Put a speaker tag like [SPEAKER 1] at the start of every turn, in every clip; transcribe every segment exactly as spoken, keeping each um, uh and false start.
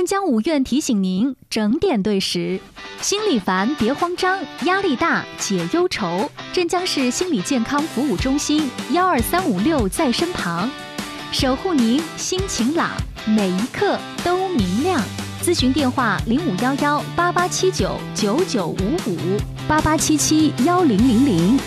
[SPEAKER 1] 镇江五院提醒您整点对时。心里烦别慌张，压力大解忧愁。镇江市心理健康服务中心幺二三五六在身旁，守护您心情朗，每一刻都明亮。咨询电话零五幺幺八八七九九九五五八八七七幺零零零。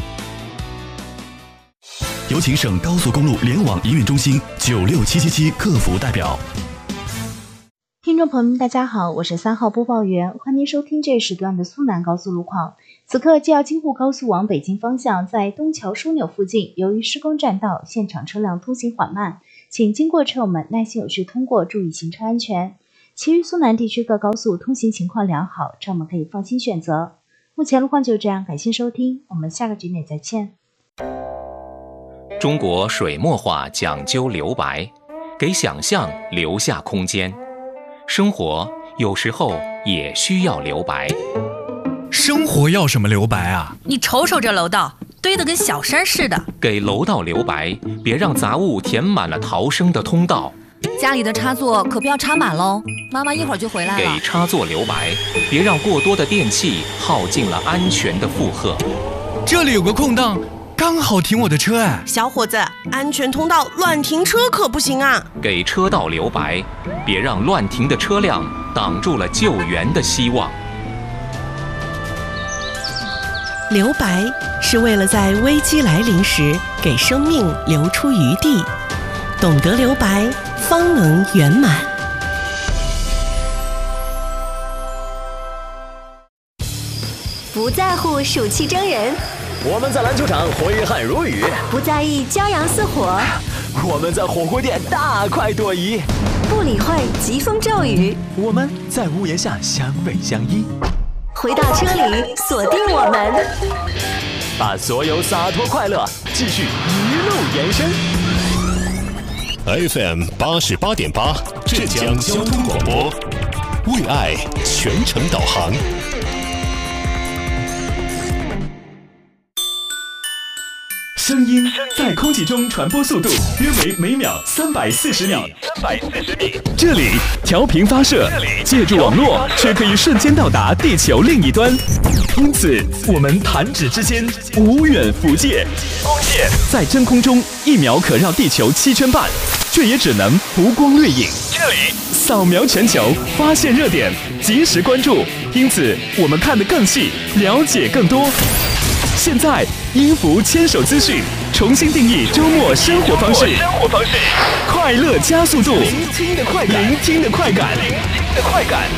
[SPEAKER 2] 有请省高速公路联网营运中心九六七七七客服代表。
[SPEAKER 3] 听众朋友们，大家好，我是三号播报员，欢迎您收听这时段的苏南高速路况。此刻，介绍京沪高速往北京方向，在东桥枢纽附近，由于施工占道，现场车辆通行缓慢，请经过车友们耐心有序通过，注意行车安全。其余苏南地区各高速通行情况良好，车友们可以放心选择。目前路况就这样，感谢收听，我们下个节点再见。
[SPEAKER 4] 中国水墨画讲究留白，给想象留下空间。生活有时候也需要留白。
[SPEAKER 5] 生活要什么留白啊？
[SPEAKER 6] 你瞅瞅这楼道，堆得跟小山似的。
[SPEAKER 4] 给楼道留白，别让杂物填满了逃生的通道。
[SPEAKER 6] 家里的插座可不要插满喽，妈妈一会儿就回来了。
[SPEAKER 4] 给插座留白，别让过多的电器耗尽了安全的负荷。
[SPEAKER 5] 这里有个空档，刚好停我的车哎。
[SPEAKER 7] 小伙子，安全通道乱停车可不行啊。
[SPEAKER 4] 给车道留白，别让乱停的车辆挡住了救援的希望。
[SPEAKER 7] 留白是为了在危机来临时给生命留出余地，懂得留白方能圆满。
[SPEAKER 8] 不在乎暑气蒸人，
[SPEAKER 9] 我们在篮球场挥汗如雨；
[SPEAKER 8] 不在意骄阳似火，
[SPEAKER 9] 我们在火锅店大快朵颐；
[SPEAKER 8] 不理会疾风骤雨，
[SPEAKER 9] 我们在屋檐下相偎相依。
[SPEAKER 8] 回到车里，锁定我们，
[SPEAKER 9] 把所有洒脱快乐继续一路延伸。
[SPEAKER 2] F M 八十八点八，浙江交通广播，为爱全程导航。
[SPEAKER 10] 声音在空气中传播速度约为每秒三百四十米。
[SPEAKER 9] 三百四十米。
[SPEAKER 10] 这里调频发射，借助网络却可以瞬间到达地球另一端。因此，我们弹指之间，无远弗届。在真空中一秒可绕地球七圈半，却也只能浮光掠影。
[SPEAKER 9] 这里
[SPEAKER 10] 扫描全球，发现热点，及时关注。因此，我们看得更细，了解更多。现在，音符牵手资讯重新定义周末生活方式，
[SPEAKER 9] 生活方式，
[SPEAKER 10] 快乐加速度，
[SPEAKER 9] 聆听的快感，
[SPEAKER 10] 聆听的快感，
[SPEAKER 9] 聆听的快感。